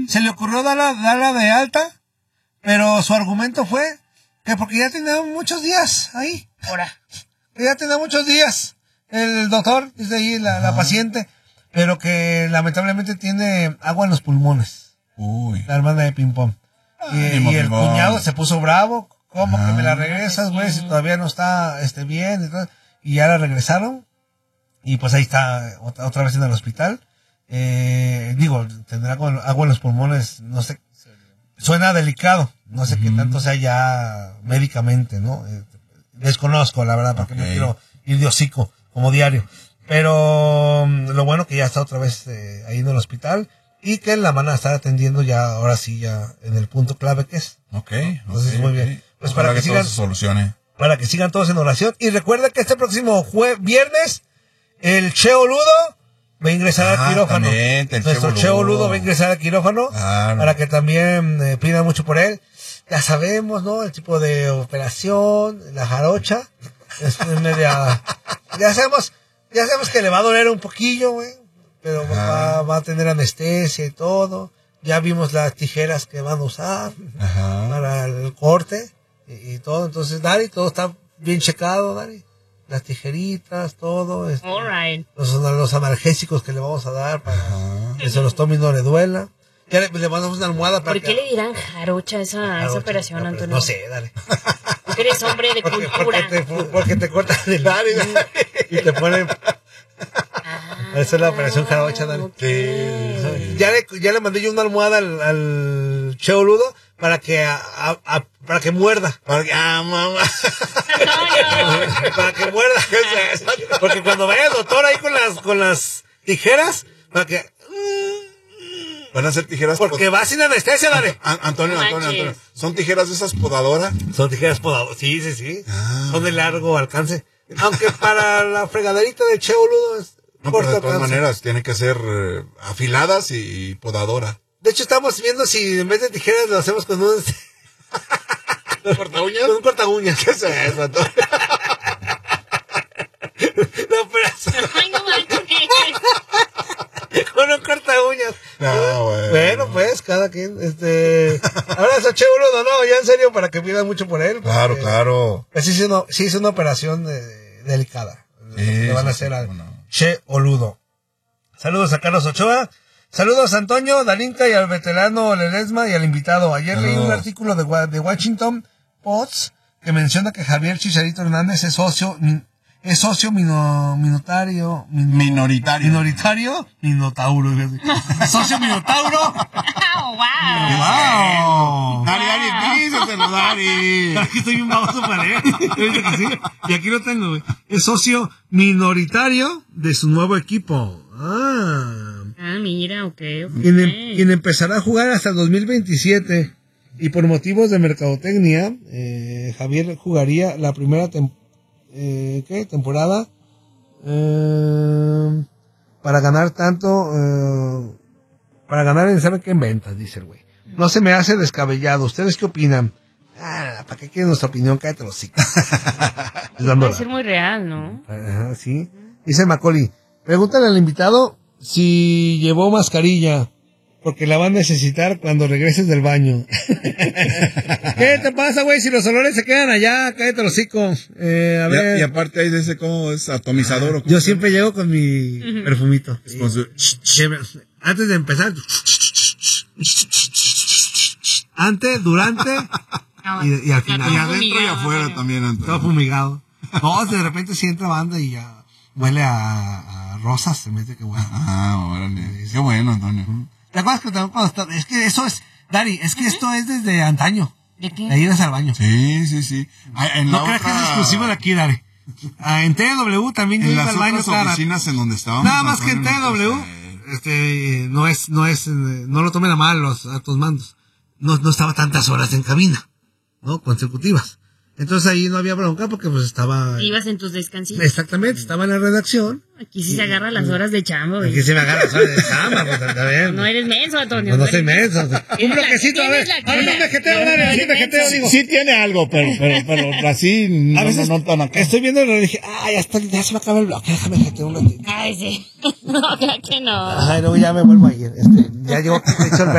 se le ocurrió darla de alta, pero su argumento fue que porque ya tenía muchos días ahí. Ahora. Que ya tenía muchos días el doctor, dice ahí la paciente, pero que lamentablemente tiene agua en los pulmones. Uy. La hermana de Ping Pong. Y el cuñado se puso bravo. ¿Cómo que me la regresas, güey? Si todavía no está bien. Y ya la regresaron. Y pues ahí está otra vez en el hospital. Tendrá agua en los pulmones, no sé. Suena delicado. No sé qué tanto sea ya médicamente, ¿no? Desconozco, la verdad, porque no quiero ir de hocico como diario. Pero lo bueno que ya está otra vez ahí en el hospital. Y que la van a estar atendiendo ya, ahora sí, ya en el punto clave que es. Entonces, muy bien. Pues para que sigan, todo se solucione. Para que sigan todos en oración. Y recuerda que este próximo viernes, el Cheo Ludo va a ingresar al quirófano. Nuestro Cheo Ludo va a ingresar al quirófano. Para que también pidan mucho por él. Ya sabemos, ¿no? El tipo de operación, la jarocha. Es media... Ya sabemos que le va a doler un poquillo, güey. Pero va a tener anestesia y todo. Ya vimos las tijeras que van a usar para el corte y todo. Entonces, Dari, todo está bien checado, Dari. Las tijeritas, todo. All right. Los analgésicos que le vamos a dar para que se los tome y no le duela. Ya le mandamos una almohada para ¿Por qué le dirán jarocha a esa operación, Antonio? No sé, Dari. Porque eres hombre de cultura. Porque te cortan el Dari y te ponen... Esa es la operación jarocha, Dani. Okay. Ya le mandé yo una almohada al Cheo Ludo para que muerda. Para que muerda. Porque cuando vaya el doctor ahí con las tijeras, para que... Van a ser tijeras... Porque va sin anestesia, Dani. Antonio. ¿Son tijeras de esas podadoras? Son tijeras podadoras, sí. Son de largo alcance. Aunque para la fregaderita del Cheo Ludo es... No, pero de todas maneras, tienen que ser afiladas y podadora. De hecho, estamos viendo si en vez de tijeras lo hacemos con un... ¿Corta uñas? Con un corta uñas. ¿Qué es eso, Antonio? La operación. Ay, no manches. Con un corta uñas. No, bueno, pues, cada quien, ahora es Cheo Ludo, no, ya en serio, para que pidan mucho por él. Claro. Pues sí es una operación delicada. Le van a hacer al Cheo Ludo. Saludos a Carlos Ochoa. Saludos a Antonio, Darinka y al veterano Ledesma y al invitado. Ayer leí un artículo de Washington Post que menciona que Javier Chicharito Hernández es socio minoritario, Minotauro. Socio Minotauro. ¡Wow! Dari, díselo, Dari. Aquí estoy bien baboso para leer. Y aquí lo tengo, güey. Es socio minoritario de su nuevo equipo. Mira, ok. Quien empezará a jugar hasta el 2027. Y por motivos de mercadotecnia, Javier jugaría la primera temporada para ganar ¿sabe qué? En ventas, dice el güey. No se me hace descabellado. ¿Ustedes qué opinan? ¿Para qué quieren nuestra opinión? Cállate los hocico. Va a ser muy real, ¿no? Sí. Dice Macaulay, pregúntale al invitado si llevó mascarilla, porque la va a necesitar cuando regreses del baño. ¿Qué te pasa, güey? Si los olores se quedan allá, cállate los hocico. A ver. Y aparte hay de ese como es atomizador. Yo siempre llego con mi perfumito. Antes de empezar. Antes, durante y al final. Y adentro y afuera también, Antonio. Todo fumigado. No, de repente sí entra banda y ya huele a rosas, se mete que bueno. Órale. Qué bueno, Antonio. ¿Te acuerdas que también cuando está? Es que eso es, Dari, es que esto es desde antaño. ¿De qué? De ir al baño. Sí. No creas que es exclusivo de aquí, Dari. En TW también yo iba al baño. En las otras oficinas en donde estábamos. Nada más que en TW, no lo tomen a mal los altos mandos. No estaba tantas horas en cabina, ¿no? Consecutivas. Entonces ahí no había bronca porque pues estaba... Ibas en tus descansitos. Exactamente, estaba en la redacción. Aquí sí se agarra las horas de chamba, güey. Aquí sí me agarra las horas de chamba, pues está bien. No eres menso, Antonio. No soy menso. Un bloquecito, a ver. Un vegeteo, digo. Sí tiene algo, pero así a veces no tan acá. Estoy viendo y le dije, ya se me acaba el bloque, déjame vegetear un ratito. Ay, sí. No, claro que no. Ay, no, ya me vuelvo a ir. Ya llegó, de hecho, el